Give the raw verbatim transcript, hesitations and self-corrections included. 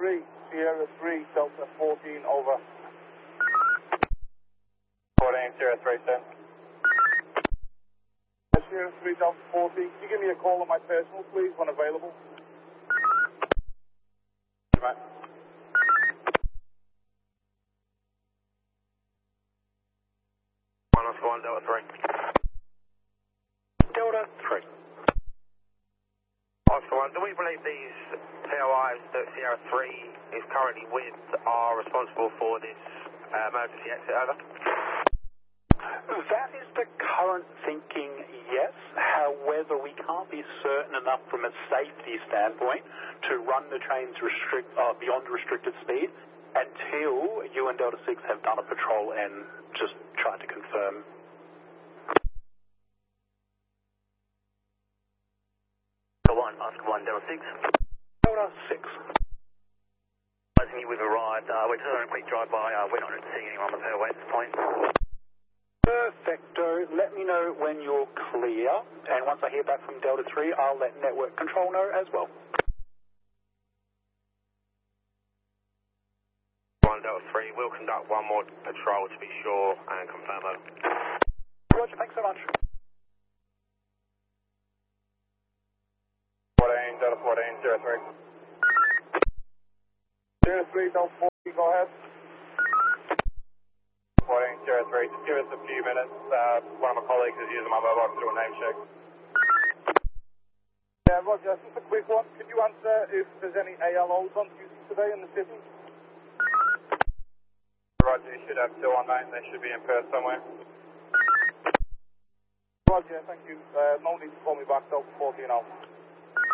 three, Sierra three, Delta fourteen, over. fourteen, Sierra three, ten. Sierra three, Delta fourteen, can you give me a call on my personal, please, when available? Right. one oh one, Delta three. Delta three. Oscar one, do we believe these T O Is that Sierra three is currently with are responsible for this uh, emergency exit, over? That is the current thinking, yes. However, we can't be certain enough from a safety standpoint to run the trains restrict, uh, beyond restricted speed until you and Delta six have done a patrol and just tried to confirm. one, Oscar one, Delta six. Delta six. I think we've arrived. Uh, we're just on a quick drive-by. Uh, we're not seeing anyone on the fairway at this point. Perfecto. Let me know when you're clear, and once I hear back from Delta three, I'll let network control know as well. one, Delta three, we'll conduct one more patrol to be sure and confirm over. Roger, thanks so much. fourteen, Delta fourteen, Sierra three. Sierra three, Delta fourteen, go ahead. fourteen, Sierra three, just give us a few minutes. Uh, one of my colleagues is using my mobile to do a name check. Yeah, Roger, just a quick one. Could you answer if there's any A L Os on duty today in the city? Roger, you should have two on nine. They should be in Perth somewhere. Roger, thank you. Uh, no need to call me back, Delta fourteen out.